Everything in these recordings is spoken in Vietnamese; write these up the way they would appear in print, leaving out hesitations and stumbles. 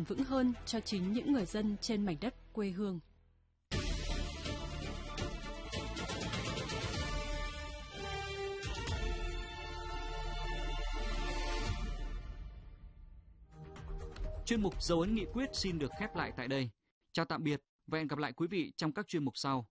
vững hơn cho chính những người dân trên mảnh đất quê hương. Chuyên mục Dấu ấn nghị quyết xin được khép lại tại đây. Chào tạm biệt và hẹn gặp lại quý vị trong các chuyên mục sau.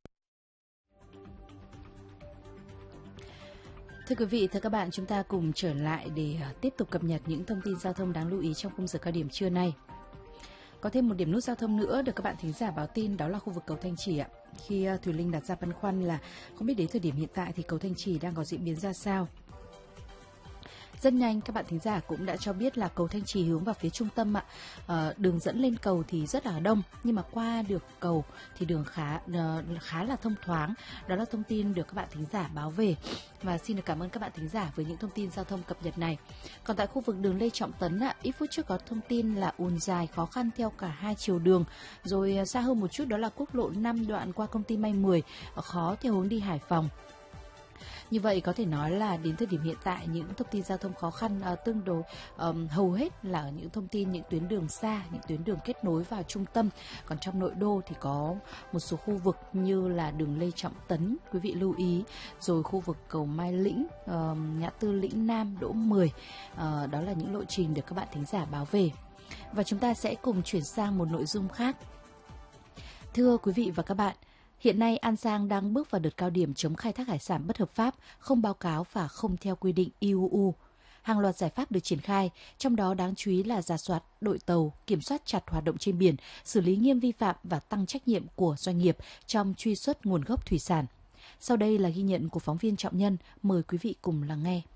Thưa quý vị, thưa các bạn, chúng ta cùng trở lại để tiếp tục cập nhật những thông tin giao thông đáng lưu ý trong khung giờ cao điểm trưa nay. Có thêm một điểm nút giao thông nữa được các bạn thính giả báo tin, đó là khu vực cầu Thanh Trì ạ. Khi Thùy Linh đặt ra băn khoăn là không biết đến thời điểm hiện tại thì cầu Thanh Trì đang có diễn biến ra sao. Rất nhanh, các bạn thính giả cũng đã cho biết là cầu Thanh Trì hướng vào phía trung tâm ạ. Đường dẫn lên cầu thì rất là đông, nhưng mà qua được cầu thì đường khá là thông thoáng. Đó là thông tin được các bạn thính giả báo về. Và xin được cảm ơn các bạn thính giả với những thông tin giao thông cập nhật này. Còn tại khu vực đường Lê Trọng Tấn ạ, ít phút trước có thông tin là ùn dài khó khăn theo cả hai chiều đường. Rồi xa hơn một chút đó là quốc lộ 5 đoạn qua công ty May 10, khó theo hướng đi Hải Phòng. Như vậy có thể nói là đến thời điểm hiện tại những thông tin giao thông khó khăn tương đối hầu hết là ở những thông tin những tuyến đường xa, những tuyến đường kết nối vào trung tâm. Còn trong nội đô thì có một số khu vực như là đường Lê Trọng Tấn, quý vị lưu ý, rồi khu vực cầu Mai Lĩnh, ngã tư Lĩnh Nam, Đỗ 10. Đó là những lộ trình được các bạn thính giả báo về. Và chúng ta sẽ cùng chuyển sang một nội dung khác. Thưa quý vị và các bạn, hiện nay An Giang đang bước vào đợt cao điểm chống khai thác hải sản bất hợp pháp, không báo cáo và không theo quy định IUU. Hàng loạt giải pháp được triển khai, trong đó đáng chú ý là rà soát đội tàu, kiểm soát chặt hoạt động trên biển, xử lý nghiêm vi phạm và tăng trách nhiệm của doanh nghiệp trong truy xuất nguồn gốc thủy sản. Sau đây là ghi nhận của phóng viên Trọng Nhân, mời quý vị cùng lắng nghe.